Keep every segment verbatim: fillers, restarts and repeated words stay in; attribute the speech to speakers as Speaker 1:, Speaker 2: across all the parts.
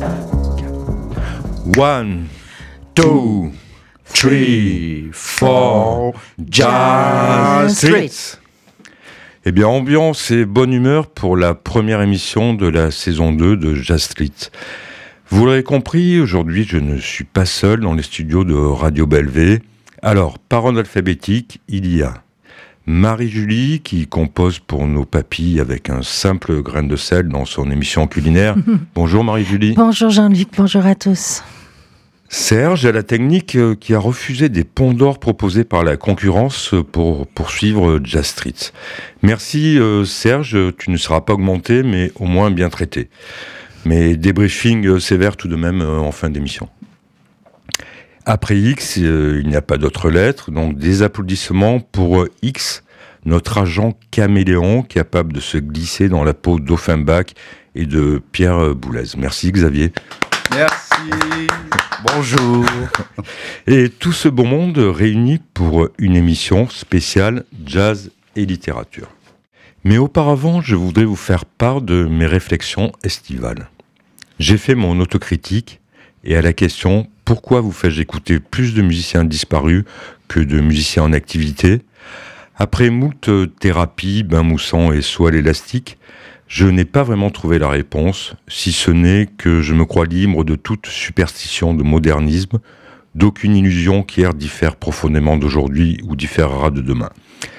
Speaker 1: One, two, three, four, Jazz Street. Eh bien, ambiance et bonne humeur pour la première émission de la saison deux de Jazz Street. Vous l'aurez compris, aujourd'hui, je ne suis pas seul dans les studios de Radio Bellevée. Alors, par ordre alphabétique, il y a Marie-Julie qui compose pour nos papilles avec un simple grain de sel dans son émission culinaire. Bonjour Marie-Julie.
Speaker 2: Bonjour Jean-Luc, bonjour à tous.
Speaker 1: Serge à la technique qui a refusé des ponts d'or proposés par la concurrence pour poursuivre Jazz Street. Merci euh, Serge, tu ne seras pas augmenté mais au moins bien traité. Mais débriefing sévère tout de même euh, en fin d'émission. Après X, euh, il n'y a pas d'autres lettres, donc des applaudissements pour euh, X, notre agent caméléon capable de se glisser dans la peau d'Offenbach et de Pierre Boulez. Merci Xavier.
Speaker 3: Merci, bonjour.
Speaker 1: Et tout ce beau monde réuni pour une émission spéciale jazz et littérature. Mais auparavant, je voudrais vous faire part de mes réflexions estivales. J'ai fait mon autocritique et à la question « Pourquoi vous fais-je écouter plus de musiciens disparus que de musiciens en activité ?» Après moult thérapies, bains moussants et soie à l'élastique, je n'ai pas vraiment trouvé la réponse, si ce n'est que je me crois libre de toute superstition de modernisme, d'aucune illusion qu'hier diffère profondément d'aujourd'hui ou différera de demain.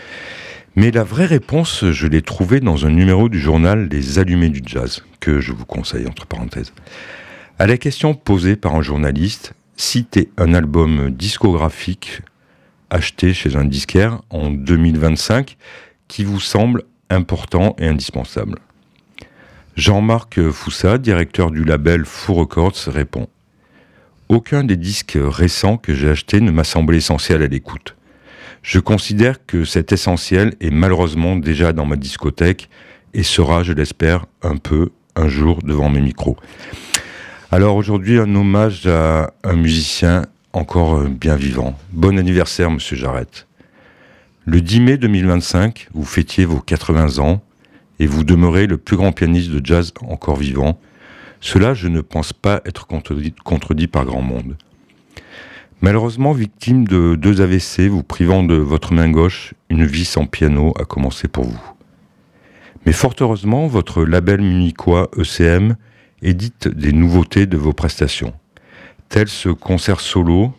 Speaker 1: Mais la vraie réponse, je l'ai trouvée dans un numéro du journal Les Allumés du Jazz, que je vous conseille entre parenthèses. À la question posée par un journaliste, citez un album discographique acheté chez un disquaire en deux mille vingt-cinq qui vous semble important et indispensable. Jean-Marc Foussa, directeur du label Fou Records, répond « Aucun des disques récents que j'ai achetés ne m'a semblé essentiel à l'écoute. Je considère que cet essentiel est malheureusement déjà dans ma discothèque et sera, je l'espère, un peu, un jour, devant mes micros. » Alors aujourd'hui, un hommage à un musicien encore bien vivant. Bon anniversaire, Monsieur Jarrett. Le dix mai deux mille vingt-cinq, vous fêtiez vos quatre-vingts ans et vous demeurez le plus grand pianiste de jazz encore vivant. Cela, je ne pense pas être contredit, contredit par grand monde. Malheureusement, victime de deux A V C, vous privant de votre main gauche, une vie sans piano a commencé pour vous. Mais fort heureusement, votre label munichois E C M édite des nouveautés de vos prestations, tels ce concert solo